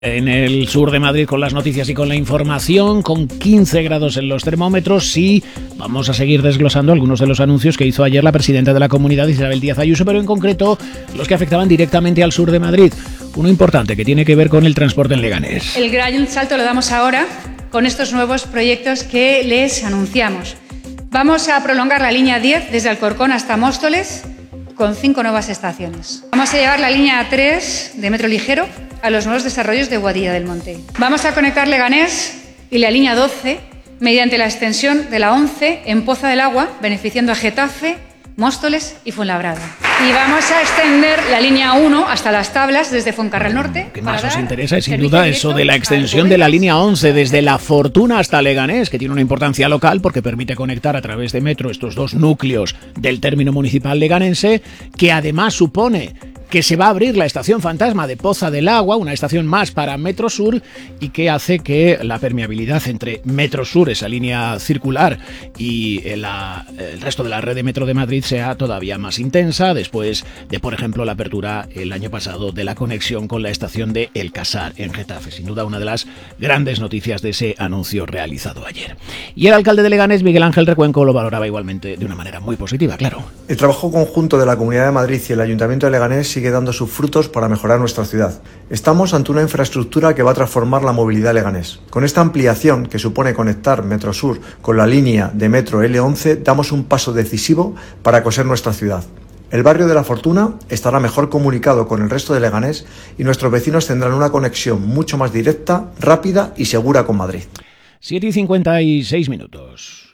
En el sur de Madrid con las noticias y con la información, con 15 grados en los termómetros, y vamos a seguir desglosando algunos de los anuncios que hizo ayer la presidenta de la comunidad, Isabel Díaz Ayuso, pero en concreto los que afectaban directamente al sur de Madrid. Uno importante que tiene que ver con el transporte en Leganés. El gran salto lo damos ahora con estos nuevos proyectos que les anunciamos. Vamos a prolongar la línea 10 desde Alcorcón hasta Móstoles con 5 nuevas estaciones. Vamos a llevar la línea 3 de metro ligero a los nuevos desarrollos de Boadilla del Monte. Vamos a conectar Leganés y la línea 12 mediante la extensión de la 11 en Poza del Agua, beneficiando a Getafe, Móstoles y Fuenlabrada. Y vamos a extender la línea 1 hasta Las Tablas desde Fuencarral Norte. Lo que más os interesa es sin duda eso de la extensión de la línea 11 desde La Fortuna hasta Leganés, que tiene una importancia local porque permite conectar a través de metro estos dos núcleos del término municipal leganense, que además supone que se va a abrir la estación fantasma de Poza del Agua, una estación más para Metro Sur, y que hace que la permeabilidad entre Metro Sur, esa línea circular, y el resto de la red de Metro de Madrid sea todavía más intensa, después de, por ejemplo, la apertura el año pasado de la conexión con la estación de El Casar en Getafe. Sin duda una de las grandes noticias de ese anuncio realizado ayer. Y el alcalde de Leganés, Miguel Ángel Recuenco, lo valoraba igualmente de una manera muy positiva, claro. El trabajo conjunto de la Comunidad de Madrid y el Ayuntamiento de Leganés sigue dando sus frutos para mejorar nuestra ciudad. Estamos ante una infraestructura que va a transformar la movilidad leganés. Con esta ampliación, que supone conectar Metro Sur con la línea de metro L11, damos un paso decisivo para coser nuestra ciudad. El barrio de La Fortuna estará mejor comunicado con el resto de Leganés y nuestros vecinos tendrán una conexión mucho más directa, rápida y segura con Madrid. 7:56 minutos.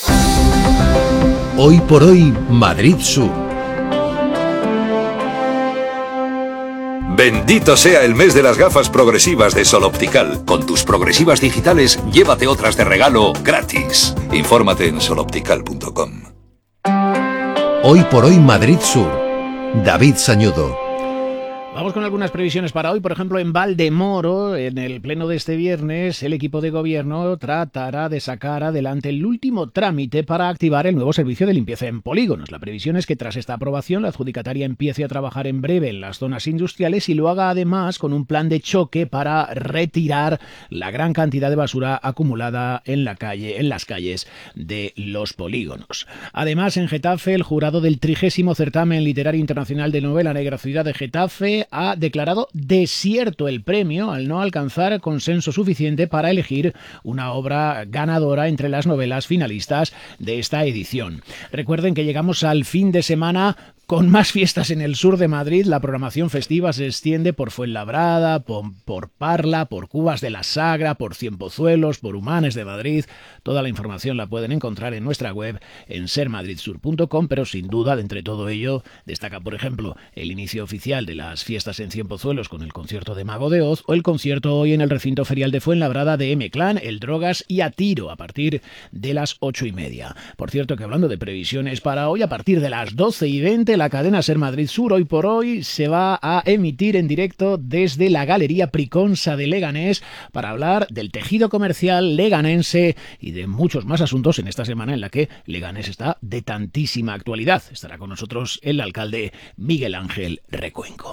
Hoy por hoy, Madrid Sur. Bendito sea el mes de las gafas progresivas de Sol Optical. Con tus progresivas digitales, llévate otras de regalo gratis. Infórmate en soloptical.com. Hoy por hoy, Madrid Sur. David Sañudo. Vamos con algunas previsiones para hoy. Por ejemplo, en Valdemoro, en el pleno de este viernes, el equipo de gobierno tratará de sacar adelante el último trámite para activar el nuevo servicio de limpieza en polígonos. La previsión es que tras esta aprobación, la adjudicataria empiece a trabajar en breve en las zonas industriales y lo haga además con un plan de choque para retirar la gran cantidad de basura acumulada en las calles de los polígonos. Además, en Getafe, el jurado del 30º Certamen Literario Internacional de Novela Negra Ciudad de Getafe ha declarado desierto el premio al no alcanzar consenso suficiente para elegir una obra ganadora entre las novelas finalistas de esta edición. Recuerden que llegamos al fin de semana con más fiestas en el sur de Madrid. La programación festiva se extiende por Fuenlabrada, por Parla, por Cubas de la Sagra, por Cienpozuelos, por Humanes de Madrid. Toda la información la pueden encontrar en nuestra web en sermadridsur.com, pero sin duda, de entre todo ello, destaca, por ejemplo, el inicio oficial de las fiestas en Cienpozuelos con el concierto de Mago de Oz o el concierto hoy en el recinto ferial de Fuenlabrada de M-Clan, El Drogas y A Tiro a partir de las 8:30. Por cierto que hablando de previsiones para hoy, a partir de las 12:20, la cadena Ser Madrid Sur Hoy por Hoy se va a emitir en directo desde la Galería Priconsa de Leganés para hablar del tejido comercial leganense y de muchos más asuntos en esta semana en la que Leganés está de tantísima actualidad. Estará con nosotros el alcalde Miguel Ángel Recuenco.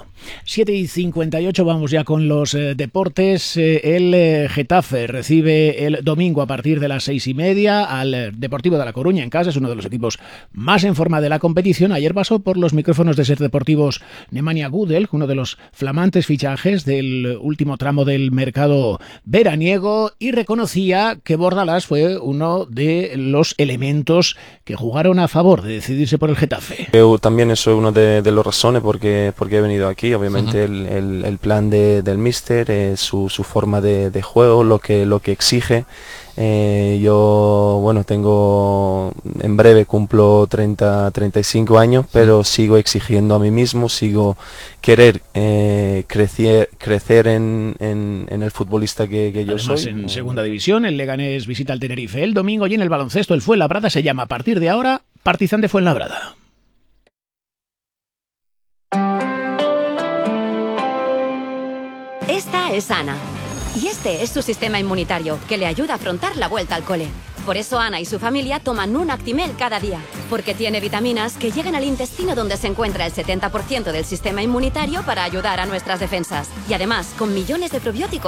7:58, vamos ya con los deportes. El Getafe recibe el domingo a partir de las 6:30 al Deportivo de La Coruña en casa. Es uno de los equipos más en forma de la competición. Ayer pasó por los micrófonos de Ser Deportivos Nemanja Gudel, uno de los flamantes fichajes del último tramo del mercado veraniego, y reconocía que Bordalás fue uno de los elementos que jugaron a favor de decidirse por el Getafe. Yo también eso es una de las razones porque he venido aquí. Obviamente el plan del míster, su forma de juego, lo que exige. Yo, en breve cumplo 35 años, pero sigo exigiendo a mí mismo, sigo querer crecer en el futbolista que yo Además, soy. En segunda división, el Leganés visita al Tenerife el domingo, y en el baloncesto el Fuenlabrada se llama a partir de ahora Partizan de Fuenlabrada. Esta es Ana. Y este es su sistema inmunitario, que le ayuda a afrontar la vuelta al cole. Por eso Ana y su familia toman un Actimel cada día, porque tiene vitaminas que llegan al intestino donde se encuentra el 70% del sistema inmunitario para ayudar a nuestras defensas. Y además, con millones de probióticos